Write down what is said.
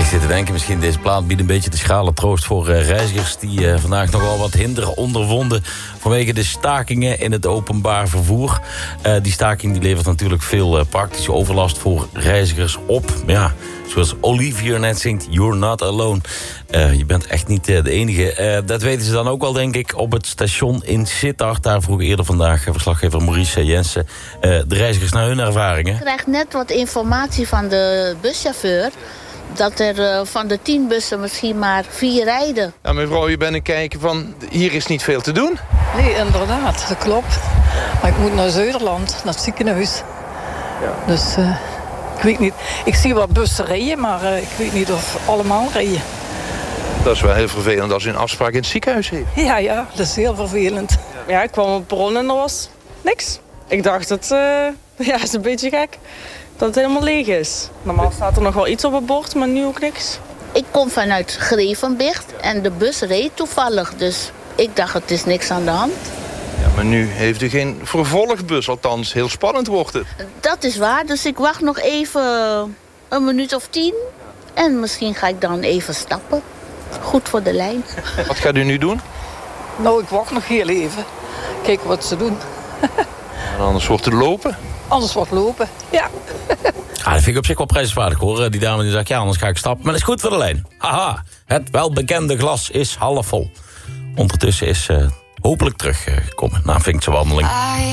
zit te denken, misschien deze plaat biedt een beetje de schrale troost voor reizigers die vandaag nogal wat hinder ondervonden vanwege de stakingen in het openbaar vervoer. Die staking die levert natuurlijk veel praktische overlast voor reizigers op. Maar ja, zoals Olivier net zingt, you're not alone. Je bent echt niet de enige. Dat weten ze dan ook wel, denk ik, op het station in Sittard. Daar vroeg eerder vandaag verslaggever Maurice Jensen de reizigers naar hun ervaringen. Ik krijg net wat informatie van de buschauffeur dat er van de 10 bussen misschien maar 4 rijden. Ja, mevrouw, je bent een kijken van, hier is niet veel te doen. Nee, inderdaad, dat klopt. Maar ik moet naar Zuiderland, naar het ziekenhuis. Ja. Dus ik weet niet. Ik zie wat bussen rijden, maar ik weet niet of allemaal rijden. Dat is wel heel vervelend als u een afspraak in het ziekenhuis heeft. Ja, dat is heel vervelend. Ja, ik kwam op het perron en er was niks. Ik dacht, dat is een beetje gek dat het helemaal leeg is. Normaal staat er nog wel iets op het bord, maar nu ook niks. Ik kom vanuit Grevenbicht en de bus reed toevallig. Dus ik dacht, het is niks aan de hand. Ja, maar nu heeft u geen vervolgbus, althans heel spannend wordt het. Dat is waar, dus ik wacht nog even een minuut of 10. En misschien ga ik dan even stappen. Goed voor de lijn. Wat gaat u nu doen? Nou, ik wacht nog heel even. Kijk wat ze doen. En anders wordt het lopen. Anders wordt lopen, ja. Dat vind ik op zich wel prijswaardig, hoor. Die dame die zegt, ja, anders ga ik stappen. Maar dat is goed voor de lijn. Haha, het welbekende glas is half vol. Ondertussen is hopelijk teruggekomen na een Vinkse wandeling.